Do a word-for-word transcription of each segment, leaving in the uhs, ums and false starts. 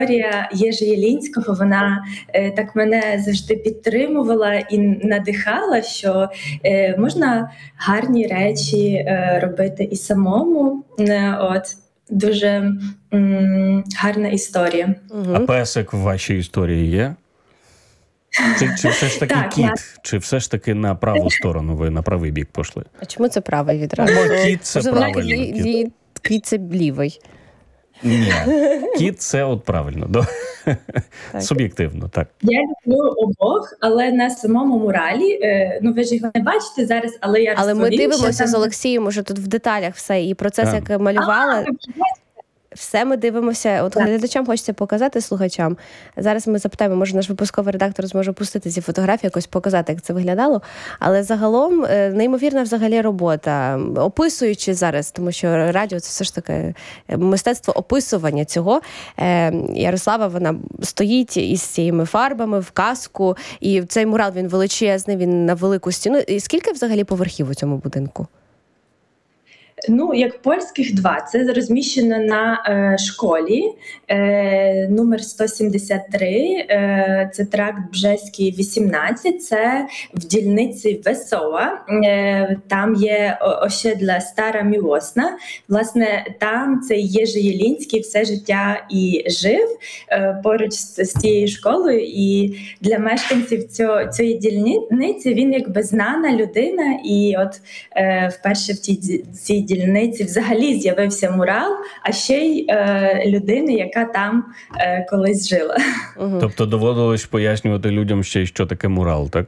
Історія Єжи Єлінського, вона е, так мене завжди підтримувала і надихала, що е, можна гарні речі е, робити і самому. Е, от, дуже м, гарна історія. А песик в вашій історії є? Чи, чи все ж таки Так, кіт? я- Чи все ж таки на праву сторону ви, на правий бік пішли? А чому це правий відразу? Бо кіт – це Можливо, правильно, лі- кіт. лі- Кіт – це лівий. Ні, кіт – це от правильно, до... суб'єктивно, так. Я люблю обох, але на самому муралі, е, ну ви ж його не бачите зараз, але я Але ми розповім, дивимося що там- з Олексієм уже тут в деталях все. І процес, Так. як малювали, А, все ми дивимося. От Так. глядачам хочеться показати, слухачам. Зараз ми запитаємо, може наш випусковий редактор зможе пустити ці фотографії, якось показати, як це виглядало. Але загалом е, неймовірна взагалі робота. Описуючи зараз, тому що радіо – це все ж таки мистецтво описування цього. Е, Ярослава, вона стоїть із цими фарбами в каску, і цей мурал, він величезний, він на велику стіну. І скільки взагалі поверхів у цьому будинку? Ну, як польських два. Це розміщено на е, школі е, номер сто сімдесят три, е, це тракт Бжеський, вісімнадцять, це в дільниці Весоła. Е, там є о- osiedla Стара Мілосна. Власне, там цей Єжи Єлінський все життя і жив е, поруч з, з цією школою. І для мешканців цього, цієї дільниці він якби знана людина. І от е, вперше в тій ді- цій дільниці взагалі з'явився мурал, а ще й е, людини, яка там е, колись жила. Угу. Тобто доводилось пояснювати людям ще й, що таке мурал, так?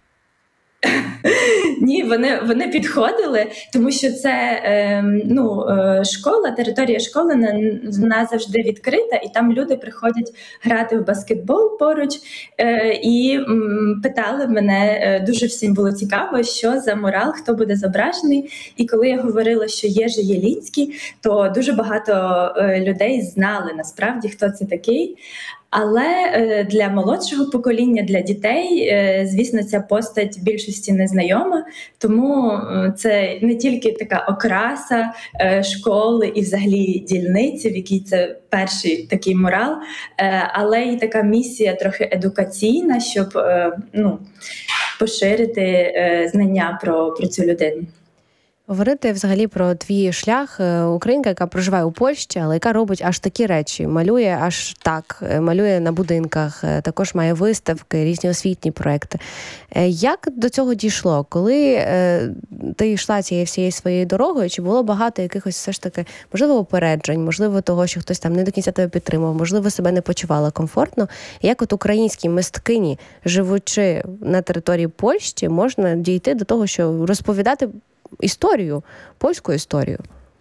Ні, вони, вони підходили, тому що це е, ну, е, школа, територія школи на- вона завжди відкрита, і там люди приходять грати в баскетбол поруч. Е, і м, питали мене, е, дуже всім було цікаво, що за мурал, хто буде зображений. І коли я говорила, що Єжи Єлінський, то дуже багато е, людей знали насправді, хто це такий. Але е, для молодшого покоління, для дітей, е, звісно, ця постать більшості незнайома, тому е, це не тільки така окраса е, школи і взагалі дільниці, в якій це перший такий мурал, е, але й така місія трохи едукаційна, щоб е, ну, поширити е, знання про, про цю людину. Говорити взагалі про твій шлях. Е, Українка, яка проживає у Польщі, але яка робить аж такі речі. Малює аж так, е, малює на будинках, е, також має виставки, різні освітні проекти. Е, Як до цього дійшло? Коли е, ти йшла цією всією своєю дорогою, чи було багато якихось все ж таки, можливо, упереджень, можливо, того, що хтось там не до кінця тебе підтримав, можливо, себе не почувала комфортно? Як от українській мисткині, живучи на території Польщі, можна дійти до того, що розповідати історію, польську історію?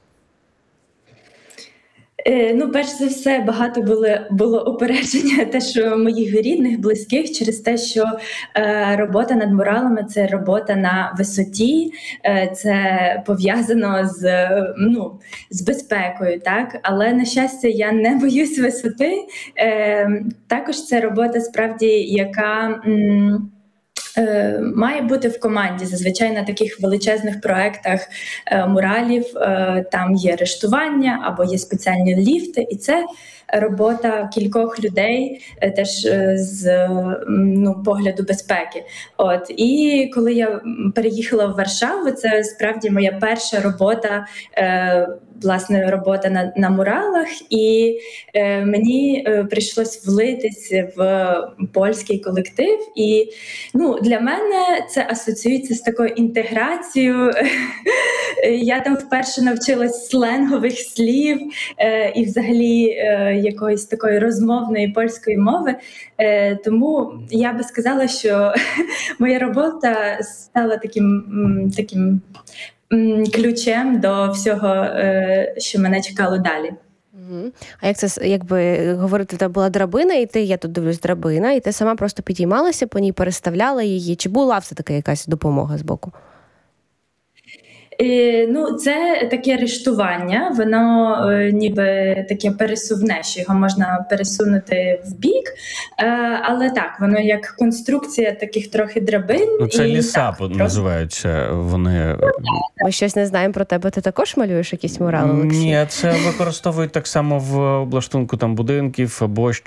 Е, Ну, перш за все, багато було, було упередження теж моїх рідних, близьких, через те, що е, робота над муралами – це робота на висоті, е, це пов'язано з, е, ну, з безпекою, так? Але, на щастя, я не боюсь висоти. Е, також це робота, справді, яка... М- Е, Має бути в команді. Зазвичай на таких величезних проектах е, муралів е, там є рештування або є спеціальні ліфти, і це робота кількох людей е, теж е, з м, ну, погляду безпеки. От і коли я переїхала в Варшаву, це справді моя перша робота. Е, Власне, робота на, на муралах, і е, мені е, прийшлось влитись в польський колектив. І ну, для мене це асоціюється з такою інтеграцією. Я там вперше навчилась сленгових слів е, і взагалі е, якоїсь такої розмовної польської мови. Е, тому я би сказала, що моя робота стала таким, м, таким м, ключем до всього, е, що мене чекало далі. Мгм. А як це, якби говорити, в тебе була драбина, і ти, я тут дивлюсь, драбина, і ти сама просто підіймалася по ній, переставляла її? Чи була все-таки якась допомога з боку? Е, Ну, це таке рештування, воно е, ніби таке пересувне, що його можна пересунути в бік, е, але так, воно як конструкція таких трохи драбин. Ну, це і ліса так, просто- називаються. Вони... Ми щось не знаємо про тебе. Ти також малюєш якісь мурали, Олексій? Ні, це використовують так само в облаштунку там будинків або